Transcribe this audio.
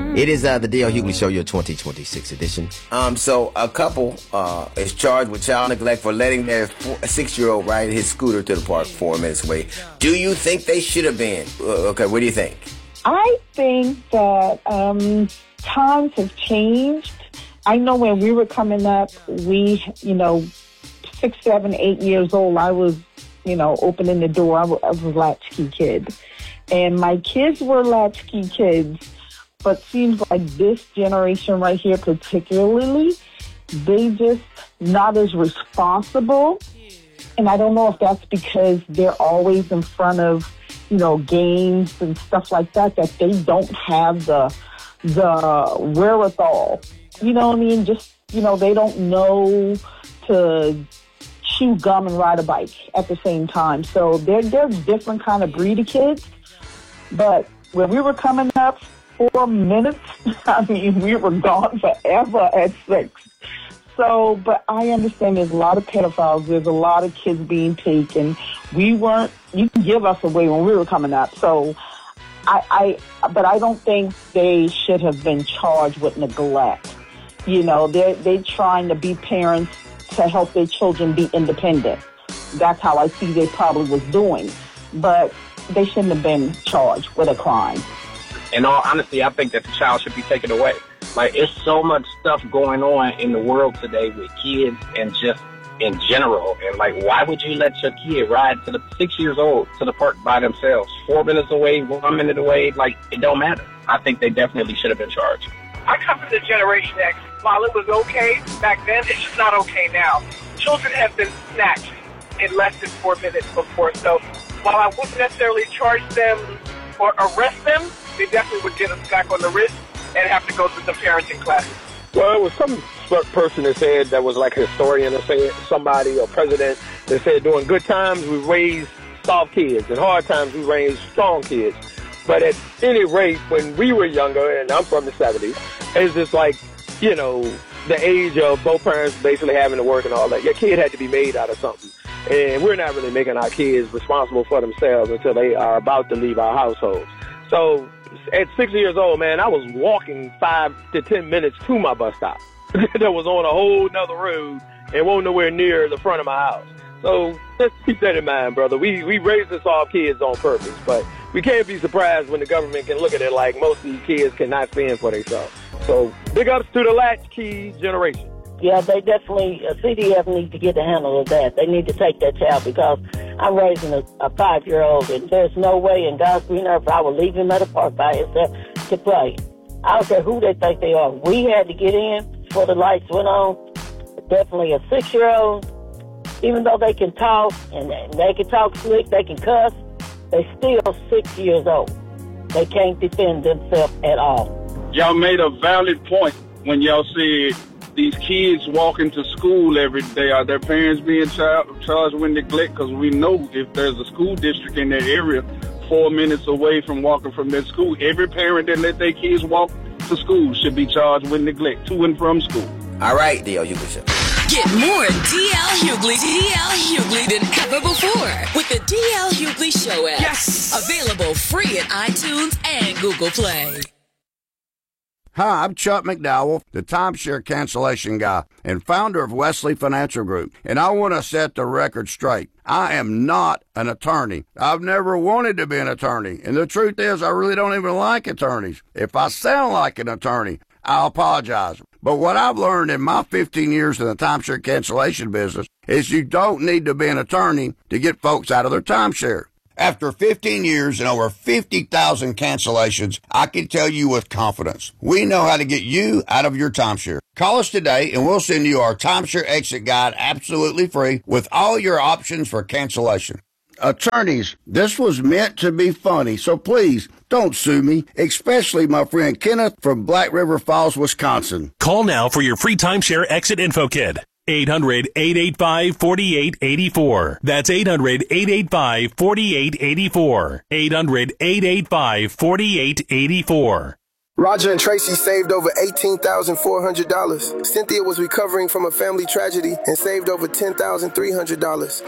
It is the D.L. Hughley Show, your 2026 edition. So a couple is charged with child neglect for letting their 6-year-old ride his scooter to the park 4 minutes away. Do you think they should have been? Okay, what do you think? I think that times have changed. I know when we were coming up, 6, 7, 8 years old, I was, opening the door. I was a latchkey kid. And my kids were latchkey kids. But seems like this generation right here particularly, they just not as responsible. And I don't know if that's because they're always in front of, games and stuff like that they don't have the wherewithal. You know what I mean? Just, they don't know to chew gum and ride a bike at the same time. So they're different kind of breed of kids. But when we were coming up, 4 minutes, we were gone forever at 6. So, but I understand there's a lot of pedophiles. There's a lot of kids being taken. You can give us away when we were coming up. So, but I don't think they should have been charged with neglect. They're trying to be parents to help their children be independent. That's how I see they probably was doing. But they shouldn't have been charged with a crime. In all honesty, I think that the child should be taken away. Like, it's so much stuff going on in the world today with kids and just in general. And, why would you let your kid ride to the 6 years old to the park by themselves? 4 minutes away, 1 minute away, it don't matter. I think they definitely should have been charged. I come from the Generation X. While it was okay back then, it's just not okay now. Children have been snatched in less than 4 minutes before. So while I wouldn't necessarily charge them or arrest them, they definitely would get a smack on the wrist and have to go through some parenting classes. Well, it was some person that said, that was like a historian or somebody or president that said during good times we raise soft kids and hard times we raise strong kids. But at any rate, when we were younger, and I'm from the 70s, it's just the age of both parents basically having to work and all that. Your kid had to be made out of something. And we're not really making our kids responsible for themselves until they are about to leave our households. So at 6 years old, man, I was walking 5 to 10 minutes to my bus stop that was on a whole nother road and wasn't nowhere near the front of my house. So let's keep that in mind, brother. We raise the soft kids on purpose, but we can't be surprised when the government can look at it like most of these kids cannot fend for themselves. So big ups to the latchkey generation. Yeah, they definitely, CDF needs to get a handle of that. They need to take that child because I'm raising a 5-year-old and there's no way in God's green earth I will leave him at a park by himself to play. I don't care who they think they are. We had to get in before the lights went on. Definitely a 6-year-old, even though they can talk and they can talk slick, they can cuss, they still 6 years old. They can't defend themselves at all. Y'all made a valid point when y'all said these kids walking to school every day. Are their parents being charged with neglect? Because we know if there's a school district in their area 4 minutes away from walking from their school, every parent that let their kids walk to school should be charged with neglect to and from school. All right, D.L. Hughley Show. Get more D.L. Hughley than ever before with the D.L. Hughley Show app. Yes! Available free at iTunes and Google Play. Hi, I'm Chuck McDowell, the timeshare cancellation guy and founder of Wesley Financial Group, and I want to set the record straight. I am not an attorney. I've never wanted to be an attorney, and the truth is I really don't even like attorneys. If I sound like an attorney, I'll apologize. But what I've learned in my 15 years in the timeshare cancellation business is you don't need to be an attorney to get folks out of their timeshare. After 15 years and over 50,000 cancellations, I can tell you with confidence, we know how to get you out of your timeshare. Call us today and we'll send you our timeshare exit guide absolutely free with all your options for cancellation. Attorneys, this was meant to be funny, so please don't sue me, especially my friend Kenneth from Black River Falls, Wisconsin. Call now for your free timeshare exit info kit. 800-885-4884. That's 800-885-4884. 800-885-4884. Roger and Tracy saved over $18,400. Cynthia was recovering from a family tragedy and saved over $10,300.